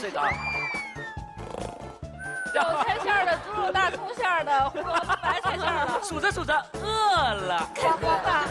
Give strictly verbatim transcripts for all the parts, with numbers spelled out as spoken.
睡着了。 韭菜馅儿的、猪肉大葱馅儿的、胡萝卜白菜馅儿的， 数着数着饿了。 我不怕。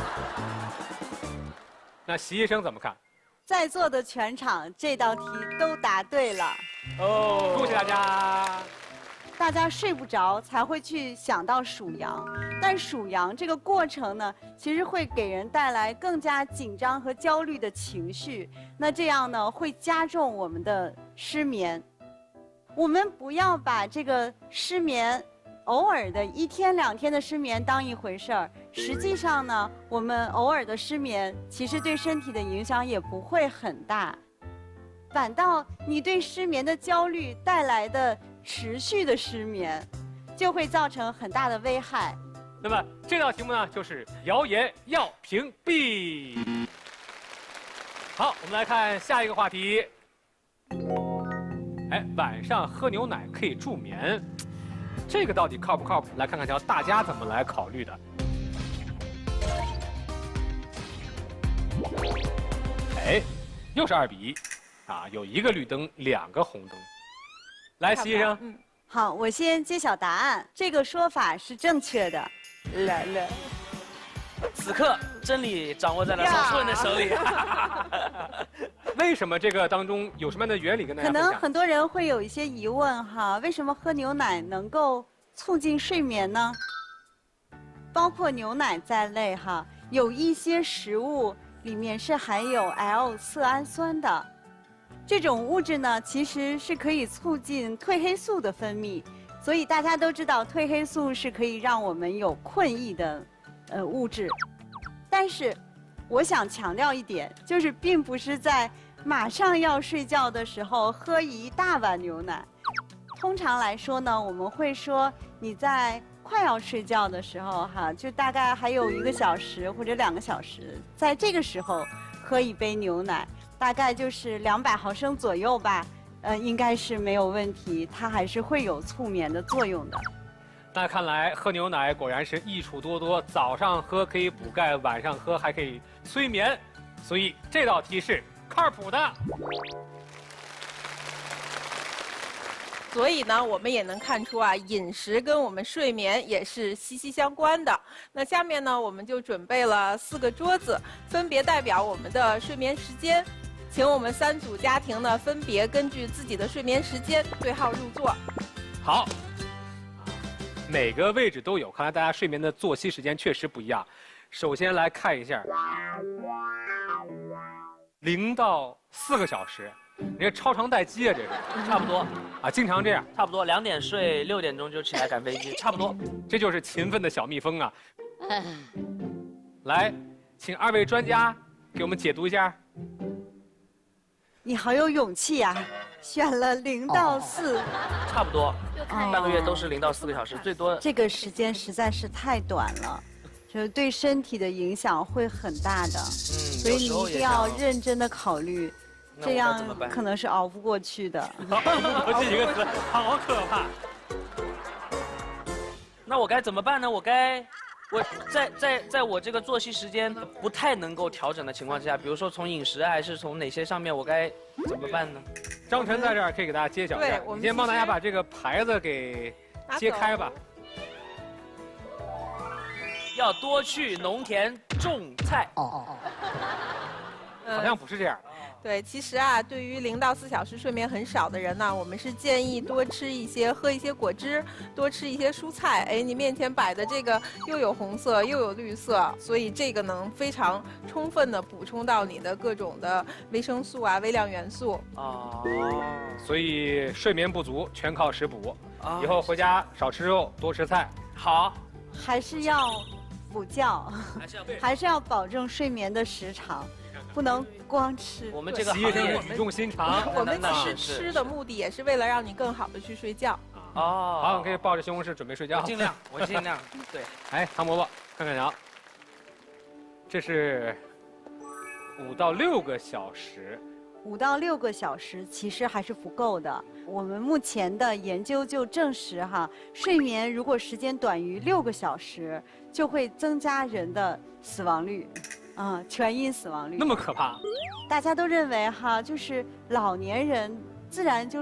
那习医生怎么看？ 在座的全场这道题都答对了。 哦，恭喜大家！ 大家睡不着才会去想到数羊，但数羊这个过程呢，其实会给人带来更加紧张和焦虑的情绪。那这样呢，会加重我们的失眠。我们不要把这个失眠，偶尔的一天两天的失眠当一回事儿。实际上呢，我们偶尔的失眠，其实对身体的影响也不会很大。反倒你对失眠的焦虑带来的持续的失眠，就会造成很大的危害。 那么这道题目呢，就是谣言要屏蔽。好，我们来看下一个话题。哎，晚上喝牛奶可以助眠，这个到底靠不靠谱？来看看瞧大家怎么来考虑的。哎，又是二比一，啊，有一个绿灯，两个红灯。来，习医生。 嗯，好，我先揭晓答案。这个说法是正确的。来了。 此刻真理掌握在了少数人的手里。 为什么这个当中有什么样的原理跟大家分享？ 可能很多人会有一些疑问哈，为什么喝牛奶能够促进睡眠呢？包括牛奶在内哈，有一些食物里面是含有 L 色氨酸的。这种物质呢，其实是可以促进褪黑素的分泌，所以大家都知道褪黑素是可以让我们有困意的，呃物质。但是，我想强调一点，就是并不是在马上要睡觉的时候喝一大碗牛奶。通常来说呢，我们会说你在快要睡觉的时候哈，就大概还有一个小时或者两个小时，在这个时候喝一杯牛奶。大概就是两百毫升左右吧，呃，应该是没有问题，它还是会有促眠的作用的。 那看来喝牛奶果然是益处多多，早上喝可以补钙，晚上喝还可以催眠，所以这道题是靠谱的。 所以呢，我们也能看出啊，饮食跟我们睡眠也是息息相关的。那下面呢，我们就准备了四个桌子，分别代表我们的睡眠时间。请我们三组家庭呢，分别根据自己的睡眠时间对号入座。 好，每个位置都有，看来大家睡眠的作息时间确实不一样。首先来看一下，零到四个小时，你这超长待机啊，这是差不多啊，经常这样。 差不多两点睡，六点钟就起来赶飞机，差不多。 这就是勤奋的小蜜蜂啊。来，请二位专家给我们解读一下。 你好有勇气呀、啊，选了零到四、哦， 差不多，半个月都是零到四个小时，最多。 这个时间实在是太短了，就是对身体的影响会很大的，嗯，所以你一定要认真的考虑，这样可能是熬不过去的。 我这几个词好可怕。 那我该怎么办呢？我该。我在在在我这个作息时间不太能够调整的情况之下，比如说从饮食还是从哪些上面，我该怎么办呢？ 张晨在这儿可以给大家揭晓一下，你先帮大家把这个牌子给揭开吧。 要多去农田种菜。 哦哦哦。好像不是这样。 对，其实啊，对于零到四小时睡眠很少的人呢，我们是建议多吃一些，喝一些果汁，多吃一些蔬菜。哎，你面前摆的这个又有红色又有绿色，所以这个能非常充分的补充到你的各种的维生素啊、微量元素。 哦，所以睡眠不足全靠食补，哦、以后回家少吃肉，多吃菜。 好， 还是要补觉，还是要还是要保证睡眠的时长。不能光吃。 我们这个习医生也语重心长。 我们其实吃的目的也是为了让你更好的去睡觉。 哦，好，可以抱着西红柿准备睡觉。 尽量，我尽量。对。 哎，唐伯伯，看看瞧，这是五到六个小时。 五到六个小时其实还是不够的。我们目前的研究就证实哈，睡眠如果时间短于六个小时，就会增加人的死亡率。啊、嗯，全因死亡率那么可怕， 大家都认为哈，就是老年人自然就。